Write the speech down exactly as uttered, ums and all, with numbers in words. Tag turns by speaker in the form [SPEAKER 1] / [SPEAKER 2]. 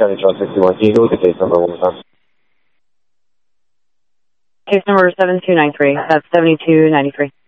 [SPEAKER 1] County twelve sixty-one. Can you go with the case number one more time?
[SPEAKER 2] Case number seven two nine three. That's seventy-two ninety-three.